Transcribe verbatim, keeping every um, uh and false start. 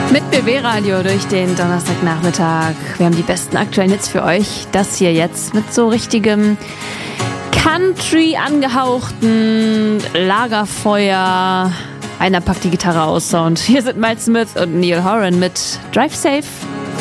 Mit B W-Radio durch den Donnerstagnachmittag. Wir haben die besten aktuellen Hits für euch. Das hier jetzt mit so richtigem Country angehauchten Lagerfeuer. Einer packt die Gitarre aus Sound. Hier sind Miles Smith und Neil Horan mit Drive Safe.